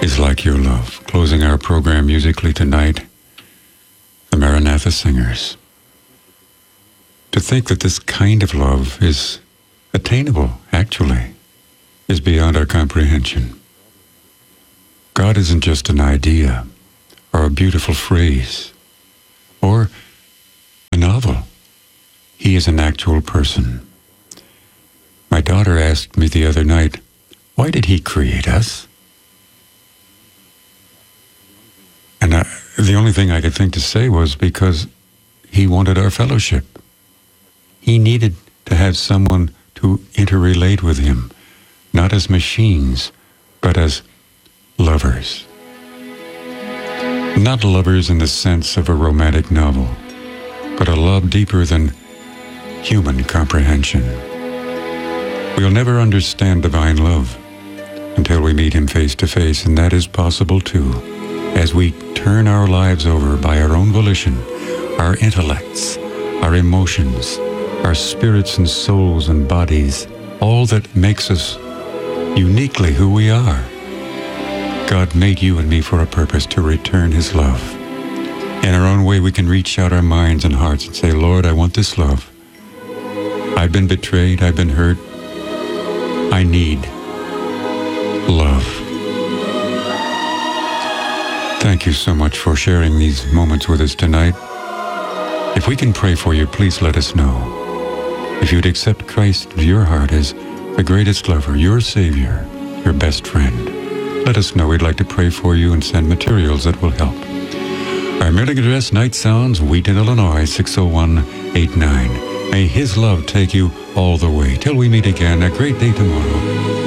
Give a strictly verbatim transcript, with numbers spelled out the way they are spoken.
is like your love. Closing our program musically tonight, the Maranatha Singers. To think that this kind of love is attainable, actually, is beyond our comprehension. God isn't just an idea, or a beautiful phrase, or a novel. He is an actual person. My daughter asked me the other night, why did he create us? And I, the only thing I could think to say was because he wanted our fellowship. He needed to have someone to interrelate with him, not as machines, but as lovers. Not lovers in the sense of a romantic novel, but a love deeper than human comprehension. We'll never understand divine love until we meet him face to face, and that is possible too, as we turn our lives over by our own volition, our intellects, our emotions, our spirits and souls and bodies, all that makes us uniquely who we are. God made you and me for a purpose, to return his love. In our own way, we can reach out our minds and hearts and say, Lord, I want this love. I've been betrayed, I've been hurt. I need love. Thank you so much for sharing these moments with us tonight. If we can pray for you, please let us know. If you'd accept Christ into your heart as the greatest lover, your Savior, your best friend, let us know. We'd like to pray for you and send materials that will help. Our mailing address, Night Sounds, Wheaton, Illinois, six oh one eight nine. May his love take you all the way. Till we meet again, a great day tomorrow.